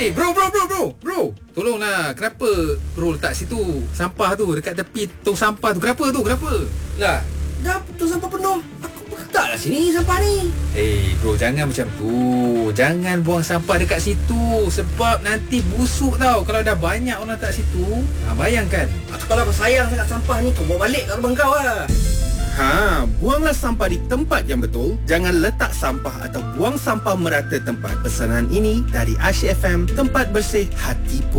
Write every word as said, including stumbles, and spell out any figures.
Eh bro bro bro bro Bro tolonglah, kenapa bro letak situ sampah tu dekat tepi tong sampah tu? Kenapa tu? Kenapa? Lah, Dah tong sampah penuh. Aku letaklah sini sampah ni. eh bro, jangan macam tu. Jangan buang sampah dekat situ, sebab nanti busuk tau kalau dah banyak orang letak situ. Ha, bayangkan. Aku kalau kau sayang sangat sampah ni, kau bawa balik kat rumah kau lah. Ha, buanglah sampah di tempat yang betul. Jangan letak sampah atau buang sampah merata tempat. Pesanan ini dari Asyik F M, tempat bersih hati.